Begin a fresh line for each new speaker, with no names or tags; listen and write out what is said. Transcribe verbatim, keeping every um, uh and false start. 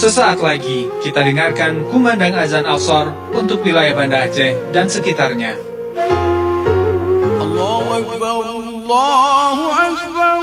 Sesaat lagi kita dengarkan kumandang azan Al-Shor untuk wilayah Banda Aceh dan sekitarnya.
Allahu Akbar, Allahu Akbar.